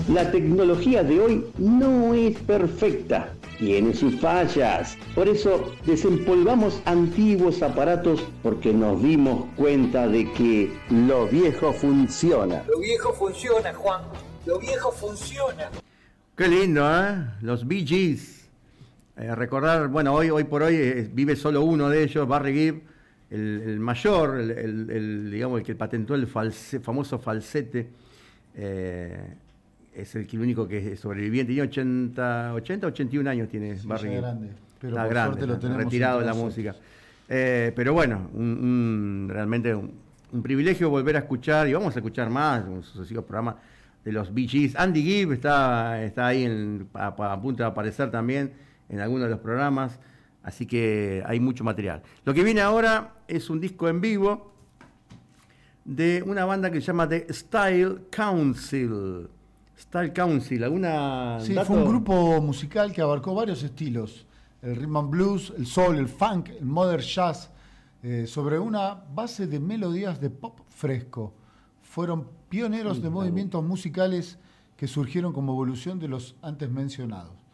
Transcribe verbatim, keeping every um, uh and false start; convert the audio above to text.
La tecnología de hoy no es perfecta, tiene sus fallas. Por eso desempolvamos antiguos aparatos porque nos dimos cuenta de que lo viejo funciona. Lo viejo funciona, Juan. Lo viejo funciona. Qué lindo, ¿eh? Los Bee Gees. Eh, recordar, bueno, hoy, hoy por hoy eh, vive solo uno de ellos, Barry Gibb, el, el mayor, el, el, el, digamos, el que patentó el false, famoso falsete. Eh, es el, que, el único que es sobreviviente. Tiene ochenta, ochenta, ochenta y un años tiene Sí, Barry Gibb. grande, pero está por grande, suerte lo tenemos retirado de la nosotros. música. Eh, pero bueno, un, un, realmente un, un privilegio volver a escuchar, y vamos a escuchar más en sucesivos programas de los Bee Gees. Andy Gibb está, está ahí en, a, a punto de aparecer también en algunos de los programas, así que hay mucho material. Lo que viene ahora es un disco en vivo de una banda que se llama The Style Council. Style Council, ¿alguna Sí, dato? fue un grupo musical que abarcó varios estilos, el rhythm and blues, el soul, el funk, el modern jazz, eh, sobre una base de melodías de pop fresco. Fueron pioneros de movimientos musicales que surgieron como evolución de los antes mencionados.